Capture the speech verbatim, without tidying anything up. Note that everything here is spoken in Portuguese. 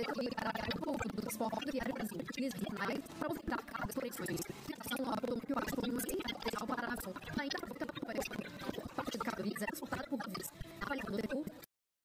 o povo do transporte rodoviário do Brasil utiliza jornais para ofertar cargas conexões. Ação nova que o ato foi um especial para a ação. Ainda a parte de cabeça é transportada por rodovias